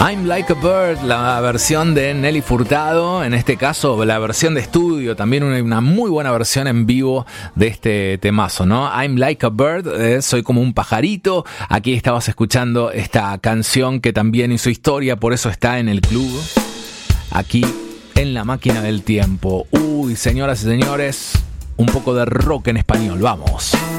I'm Like a Bird, la versión de Nelly Furtado, en este caso la versión de estudio, también una muy buena versión en vivo de este temazo, ¿no? I'm Like a Bird, soy como un pajarito. Aquí estabas escuchando esta canción que también hizo historia, por eso está en el club, aquí en La Máquina del Tiempo. Uy, señoras y señores, un poco de rock en español, vamos.